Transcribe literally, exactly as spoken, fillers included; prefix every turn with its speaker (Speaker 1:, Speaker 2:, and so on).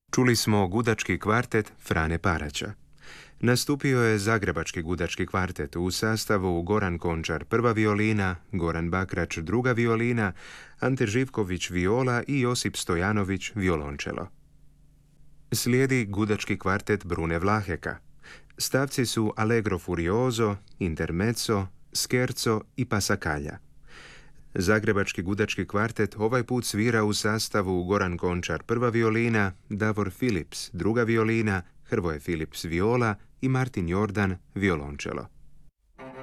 Speaker 1: Čuli smo gudački kvartet Frane Paraća. Nastupio je Zagrebački gudački kvartet u sastavu Goran Končar prva violina, Goran Bakrač druga violina, Ante Živković viola i Josip Stojanović violončelo. Slijedi gudački kvartet Brune Vlaheka. Stavci su Allegro furioso, intermezzo, scherzo i pasacaglia. Zagrebački gudački kvartet ovaj put svira u sastavu Goran Končar prva violina, Davor Philips druga violina, Hrvoje Philips viola i Martin Jordan violončelo.